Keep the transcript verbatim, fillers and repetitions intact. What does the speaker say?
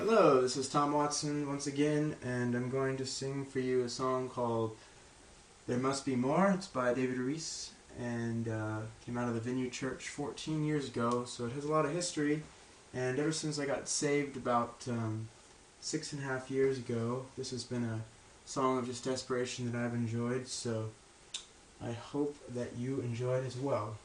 Hello, this is Tom Watson once again, and I'm going to sing for you a song called There Must Be More. It's by David Reese, and uh, came out of the Vineyard Church fourteen years ago, so it has a lot of history. And ever since I got saved about um, six and a half years ago, this has been a song of just desperation that I've enjoyed, so I hope that you enjoy it as well.